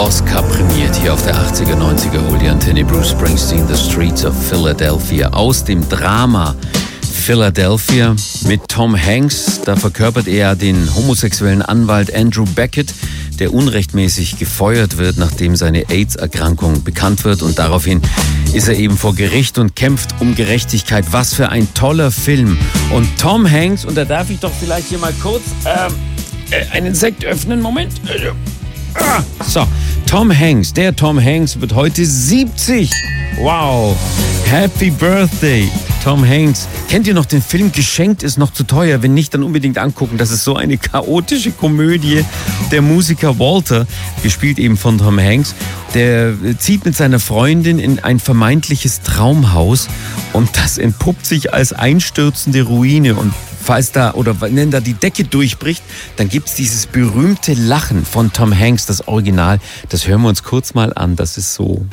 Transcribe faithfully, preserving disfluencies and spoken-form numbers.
Oscar prämiert hier auf der achtziger, neunziger Oldie Antenne. Bruce Springsteen, The Streets of Philadelphia. Aus dem Drama Philadelphia mit Tom Hanks. Da verkörpert er den homosexuellen Anwalt Andrew Beckett, der unrechtmäßig gefeuert wird, nachdem seine AIDS-Erkrankung bekannt wird. Und daraufhin ist er eben vor Gericht und kämpft um Gerechtigkeit. Was für ein toller Film. Und Tom Hanks, und da darf ich doch vielleicht hier mal kurz ähm, äh, einen Sekt öffnen. Moment. Ah, so, Tom Hanks, der Tom Hanks wird heute siebzig. Wow, Happy Birthday, Tom Hanks. Kennt ihr noch den Film Geschenkt ist noch zu teuer? Wenn nicht, dann unbedingt angucken. Das ist so eine chaotische Komödie. Der Musiker Walter, gespielt eben von Tom Hanks, der zieht mit seiner Freundin in ein vermeintliches Traumhaus und das entpuppt sich als einstürzende Ruine. Und falls da, oder wenn da die Decke durchbricht, dann gibt es dieses berühmte Lachen von Tom Hanks, das Original. Das hören wir uns kurz mal an. Das ist so.